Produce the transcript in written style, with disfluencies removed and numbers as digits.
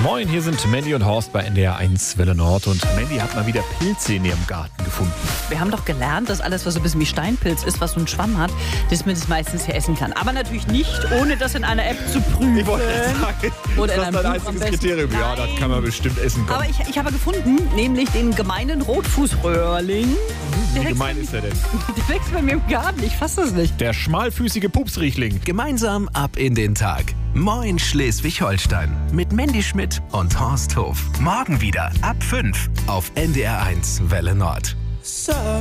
Moin, hier sind Mandy und Horst bei NDR 1 Welle Nord. Und Mandy hat mal wieder Pilze in ihrem Garten gefunden. Wir haben doch gelernt, dass alles, was so ein bisschen wie Steinpilz ist, was so einen Schwamm hat, dass man das meistens hier essen kann. Aber natürlich nicht, ohne das in einer App zu prüfen. Ich wollte sagen, Oder ist das dein einziges Kriterium? Ja, das kann man bestimmt essen. Aber ich habe gefunden, nämlich den gemeinen Rotfußröhrling. Wie gemein ist der denn? Der wächst bei mir im Garten, ich fasse das nicht. Der schmalfüßige Pupsriechling. Gemeinsam ab in den Tag. Moin Schleswig-Holstein mit Mandy Schmidt und Horst Hof. Morgen wieder ab 5 auf NDR 1 Welle Nord.